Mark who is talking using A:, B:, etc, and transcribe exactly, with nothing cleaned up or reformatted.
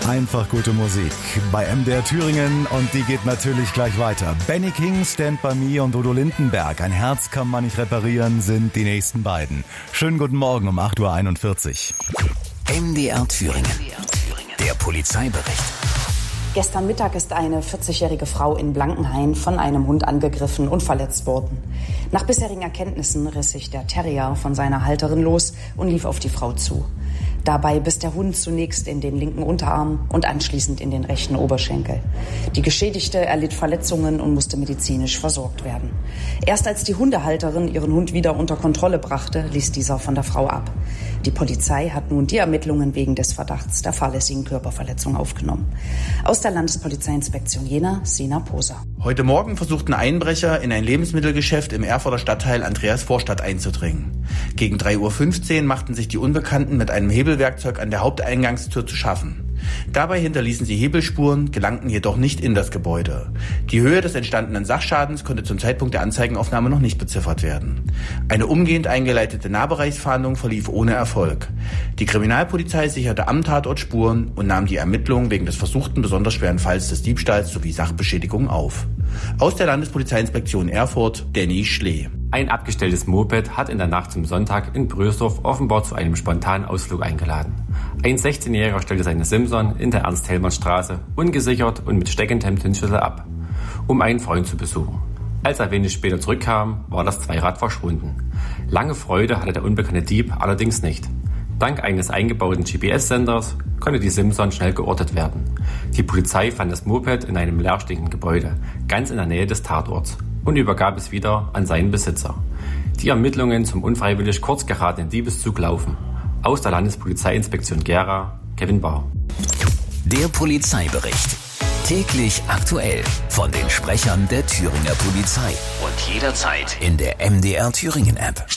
A: Einfach gute Musik bei M D R Thüringen und die geht natürlich gleich weiter. Benny King, Stand By Me und Udo Lindenberg, Ein Herz kann man nicht reparieren, sind die nächsten beiden. Schönen guten Morgen um acht Uhr einundvierzig.
B: M D R Thüringen, der Polizeibericht.
C: Gestern Mittag ist eine vierzigjährige Frau in Blankenhain von einem Hund angegriffen und verletzt worden. Nach bisherigen Erkenntnissen riss sich der Terrier von seiner Halterin los und lief auf die Frau zu. Dabei biss der Hund zunächst in den linken Unterarm und anschließend in den rechten Oberschenkel. Die Geschädigte erlitt Verletzungen und musste medizinisch versorgt werden. Erst als die Hundehalterin ihren Hund wieder unter Kontrolle brachte, ließ dieser von der Frau ab. Die Polizei hat nun die Ermittlungen wegen des Verdachts der fahrlässigen Körperverletzung aufgenommen. Aus der Landespolizeiinspektion Jena, Sina Poser.
D: Heute Morgen versuchten Einbrecher in ein Lebensmittelgeschäft im Erfurter Stadtteil Andreasvorstadt einzudringen. Gegen drei Uhr fünfzehn machten sich die Unbekannten mit einem Hebelwerkzeug an der Haupteingangstür zu schaffen. Dabei hinterließen sie Hebelspuren, gelangten jedoch nicht in das Gebäude. Die Höhe des entstandenen Sachschadens konnte zum Zeitpunkt der Anzeigenaufnahme noch nicht beziffert werden. Eine umgehend eingeleitete Nahbereichsfahndung verlief ohne Erfolg. Die Kriminalpolizei sicherte am Tatort Spuren und nahm die Ermittlungen wegen des versuchten besonders schweren Falls des Diebstahls sowie Sachbeschädigung auf. Aus der Landespolizeiinspektion Erfurt, Danny Schlee.
E: Ein abgestelltes Moped hat in der Nacht zum Sonntag in Brösdorf offenbar zu einem spontanen Ausflug eingeladen. Ein sechzehnjähriger stellte seine Simson in der Ernst-Hellmann-Straße ungesichert und mit steckendem Zündschlüssel ab, um einen Freund zu besuchen. Als er wenig später zurückkam, war das Zweirad verschwunden. Lange Freude hatte der unbekannte Dieb allerdings nicht. Dank eines eingebauten G P S-Senders konnte die Simson schnell geortet werden. Die Polizei fand das Moped in einem leerstehenden Gebäude, ganz in der Nähe des Tatorts, und übergab es wieder an seinen Besitzer. Die Ermittlungen zum unfreiwillig kurz geratenen Diebeszug laufen. Aus der Landespolizeiinspektion Gera, Kevin Bahr.
B: Der Polizeibericht. Täglich aktuell von den Sprechern der Thüringer Polizei. Und jederzeit in der M D R Thüringen App.